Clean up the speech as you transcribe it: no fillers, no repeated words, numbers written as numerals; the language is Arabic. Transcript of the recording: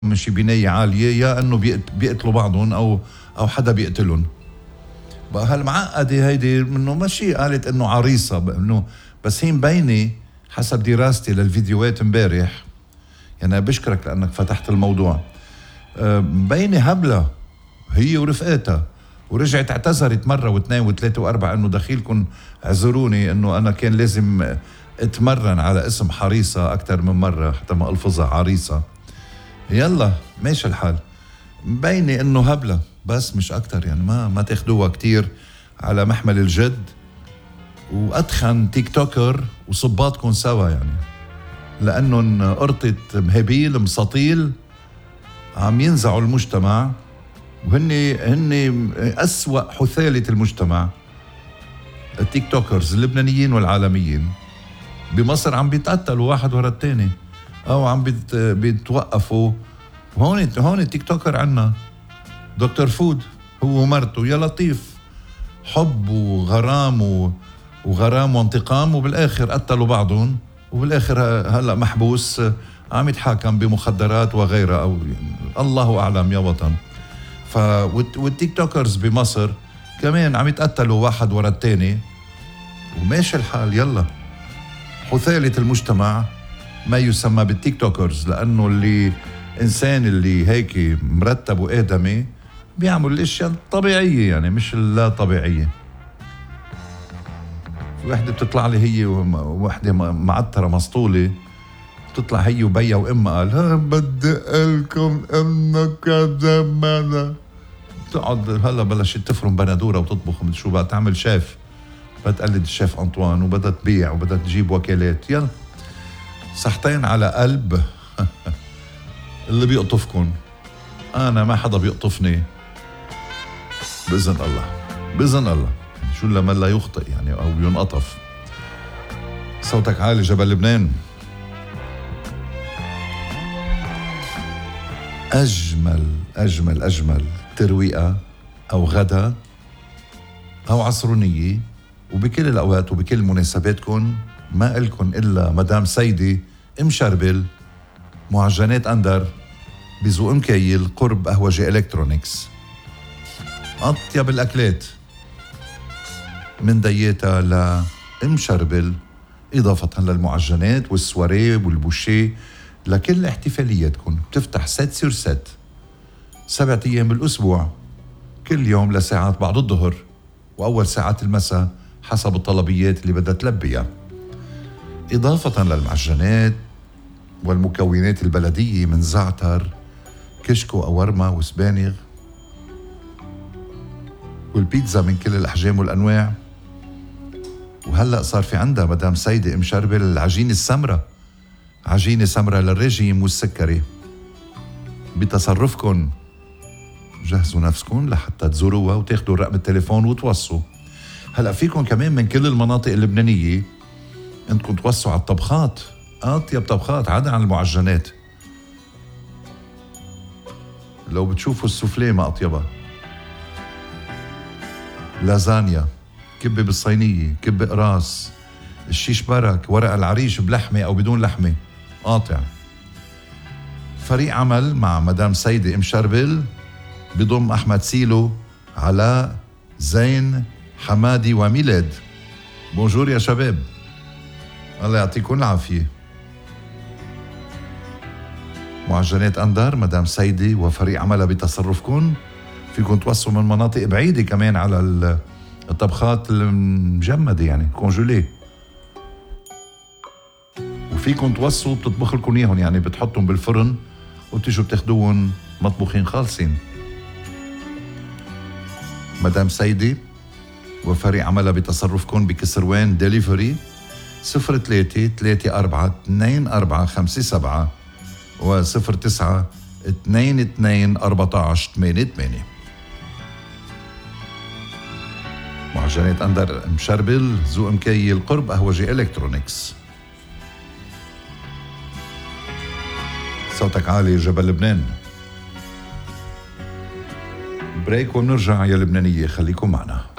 شي بناية عالية، يا انه بيقتلوا بعضهم او حدا بيقتلهم. بقى هالمعقدة هيدي انه ماشي قالت انه عريصة، انه بس هي مبينة حسب دراستي للفيديوهات امبارح. يعني بشكرك لانك فتحت الموضوع. مبينة هبلة هي ورفقاتها، ورجعت اعتذرت مرة واثنين وثلاثة واربعة انه دخيلكم اعذروني انه انا كان لازم اتمرن على اسم حريصة اكثر من مرة حتى ما الفظها عريصة. يلا ماشي الحال. مبينة انه هبلة بس مش اكتر، يعني ما تاخدوها كتير على محمل الجد. وادخن تيك توكر وصباطكم سوا، يعني لانهم قرطة مهبيل مساطيل عم ينزعوا المجتمع، وهن اسوأ حثالة المجتمع. التيك توكرز اللبنانيين والعالميين بمصر عم بيتقتلوا واحد ورا التاني، او عم بيتوقفوا. هون التيك توكر عنا دكتور فود هو ومرته، يا لطيف، حب وغرام وغرام وانتقام، وبالاخر قتلوا بعضهم، وبالاخر هلا محبوس عم يتحاكم بمخدرات وغيرها، او الله اعلم يا وطن. والتيك توكرز بمصر كمان عم يتقتلوا واحد ورا التاني، وماشي الحال. يلا حثالة المجتمع ما يسمى بالتيك توكرز، لانه اللي انسان اللي هيك مرتب وادمي بيعمل الاشياء الطبيعيه، يعني مش اللا طبيعيه. وحده بتطلع لي هي وحده معتره مسطوله، بتطلع هي وبيها وامها قال ها بدي اقلكم انه كذا مانا. بتقعد هلا بلشت تفرم بندوره وتطبخ من شو بقى تعمل شيف، بدها تقلد الشيف انطوان، وبدها تبيع، وبدها تجيب وكالات. يلا صحتين على قلب اللي بيقطفكن. انا ما حدا بيقطفني باذن الله، باذن الله. شو لما لا يخطئ يعني او ينقطف. صوتك عالي جبل لبنان. اجمل اجمل اجمل ترويقه او غدا او عصرونيه، وبكل الاوقات وبكل مناسباتكم ما إلكن الا مدام سيدي مشربل معجنات اندر بذوق مكيل قرب قهوجي الكترونيكس. اطيب الاكلات من دياتا لمشربل، اضافه للمعجنات والسواريه والبوشيه لكل احتفالياتكم. بتفتح 7 سور 7 7 ايام بالاسبوع، كل يوم لساعات بعد الظهر واول ساعات المساء حسب الطلبيات اللي بدها تلبيها. اضافه للمعجنات والمكونات البلديه من زعتر، كشكو، أورما وسبانغ، والبيتزا من كل الأحجام والأنواع. وهلأ صار في عندها مدام سيدة مشربل العجينة السمرة، عجينة سمرة للرجيم والسكري. بتصرفكن، جهزوا نفسكن لحتى تزوروها وتاخدوا رقم التليفون وتوصوا. هلأ فيكن كمان من كل المناطق اللبنانية انتكم توصوا على الطبخات، أطيب طبخات عدا عن المعجنات. لو بتشوفوا السوفليه ما أطيبها، لازانيا، كبة بالصينية، كبة قراص، الشيش برك، ورق العريش بلحمة أو بدون لحمة قاطع. فريق عمل مع مدام سيدة مشربل بضم أحمد سيلو، علاء، زين، حمادي وميلاد. بونجور يا شباب، الله يعطيكم العافية. معجنات أندر مدام سيدي وفريق عملها بتصرفكم. فيكم توصوا من مناطق بعيدة كمان على الطبخات المجمدة، يعني كونجولي، وفيكم توصوا بتطبخ لكم اياهم، يعني بتحطهم بالفرن وبتيجوا بتاخدوهم مطبوخين خالصين. مدام سيدي وفريق عملها بتصرفكم بكسروان ديليفري 03-34-2457 و09-22-14-88. معجنات أندر مشربل ذوق مكيل قرب قهوجي الكترونيكس. صوتك عالي جبل لبنان. بريك وبنرجع يا لبنانية، خليكم معنا.